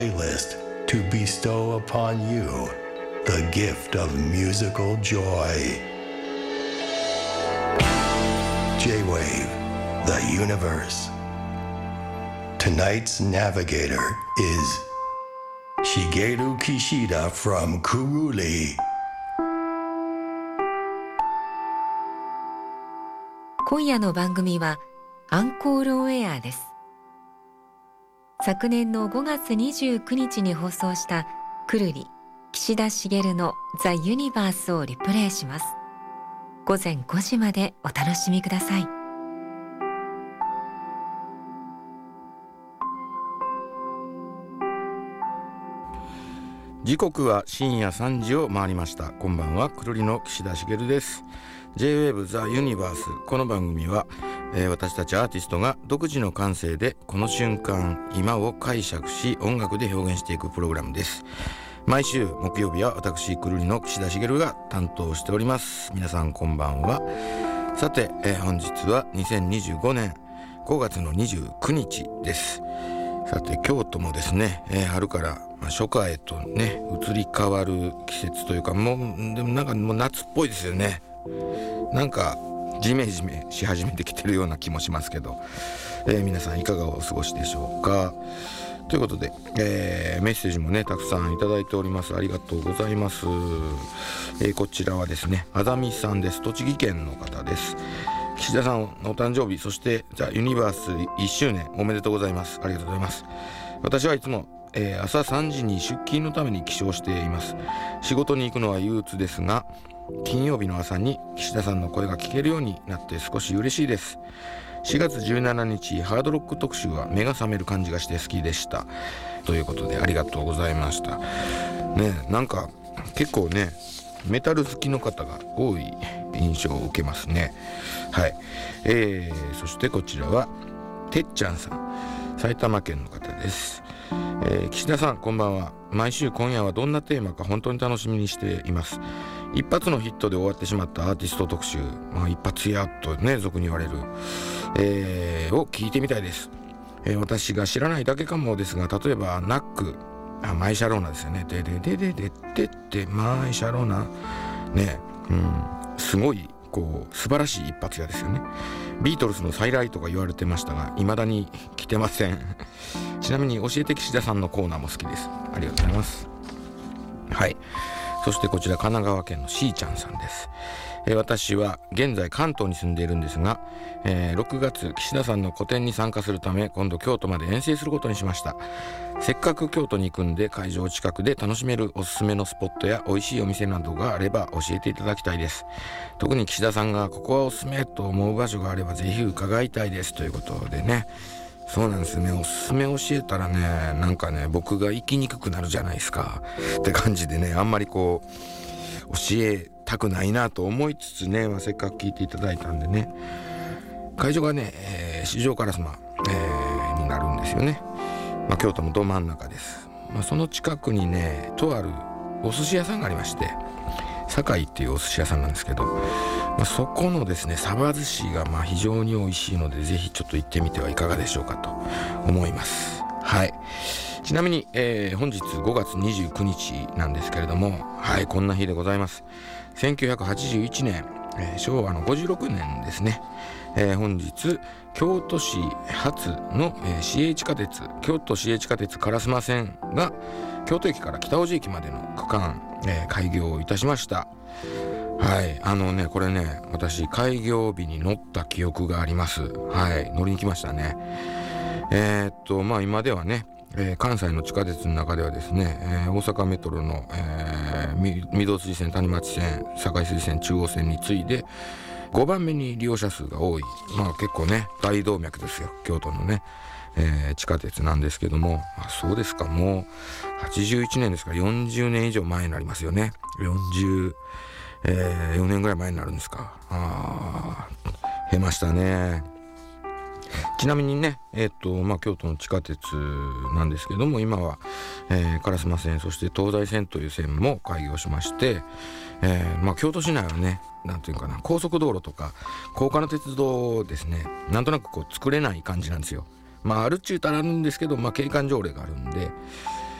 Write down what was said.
playlist to bestow upon you the gift of musical joy. J-Wave, the universe. Tonight's navigator is Shigeru Kishida from Kuruli. 今夜の番組はアンコールオンエアです。昨年の5月29日に放送したくるり岸田茂のザ・ユニバースをリプレイします。午前5時までお楽しみください。 時刻は深夜3時を回りました。こんばんは、くるりの岸田茂です。 J-Wave The Universe。 この番組は、私たちアーティストが独自の感性でこの瞬間今を解釈し音楽で表現していくプログラムです。毎週木曜日は私くるりの岸田茂が担当しております。皆さんこんばんは。さて、本日は2025年5月の29日です。さて京都もですね、春から初夏へとね移り変わる季節というか、もうでもなんかもう夏っぽいですよね。なんかジメジメし始めてきてるような気もしますけど、皆さんいかがお過ごしでしょうか。ということで、メッセージもねたくさんいただいております。ありがとうございます。こちらはですねあざみさんです。栃木県の方です。岸田さんのお誕生日、そしてザ・ユニバース1周年おめでとうございます。ありがとうございます。私はいつも、朝3時に出勤のために起床しています。仕事に行くのは憂鬱ですが、金曜日の朝に岸田さんの声が聞けるようになって少し嬉しいです。4月17日ハードロック特集は目が覚める感じがして好きでしたということで、ありがとうございましたね。なんか結構ねメタル好きの方が多い印象を受けますね。はい、そしてこちらはてっちゃんさん、埼玉県の方です。岸田さんこんばんは。毎週今夜はどんなテーマか本当に楽しみにしています。一発のヒットで終わってしまったアーティスト特集、一発やとね俗に言われる、を聞いてみたいです。私が知らないだけかもですが、例えばナック、マイシャローナですよね。でってマイシャローナね、すごいこう素晴らしい一発屋ですよね。ビートルズの再来とか言われてましたが未だに来てませんちなみに教えて岸田さんのコーナーも好きです。ありがとうございます。はい、そしてこちら神奈川県のしーちゃんさんです。私は現在関東に住んでいるんですが、6月岸田さんの個展に参加するため今度京都まで遠征することにしました。せっかく京都に行くんで会場近くで楽しめるおすすめのスポットや美味しいお店などがあれば教えていただきたいです。特に岸田さんがここはおすすめと思う場所があればぜひ伺いたいですということでね。そうなんですね。おすすめ教えたらねなんかね僕が行きにくくなるじゃないですかって感じでね、あんまりこう教えたくないなと思いつつね、せっかく聞いていただいたんでね、会場がね、四条烏丸、になるんですよね。京都のど真ん中です。その近くにねとあるお寿司屋さんがありまして、堺っていうお寿司屋さんなんですけど、そこのですねサバ寿司が非常に美味しいのでぜひちょっと行ってみてはいかがでしょうかと思います。はい、ちなみに、本日5月29日なんですけれども、はいこんな日でございます。1981年、昭和の56年ですね。本日京都市初の、市営地下鉄京都市営地下鉄烏丸線が京都駅から北大路駅までの区間、開業いたしました。はい、これね私開業日に乗った記憶があります。はい、乗りに来ましたね。今ではね、関西の地下鉄の中ではですね、大阪メトロの、御堂筋線、谷町線、堺筋線、中央線に次いで5番目に利用者数が多い、結構ね大動脈ですよ京都のね、地下鉄なんですけども、そうですか、もう81年ですから40年以上前になりますよね。4年ぐらい前になるんですか。経ましたね。ちなみにね、京都の地下鉄なんですけども、今は、烏丸線、そして東西線という線も開業しまして、京都市内はね、なんていうかな、高速道路とか高架の鉄道をですね、なんとなくこう作れない感じなんですよ。あるっちゅうたらあるんですけど、景観条例があるんで、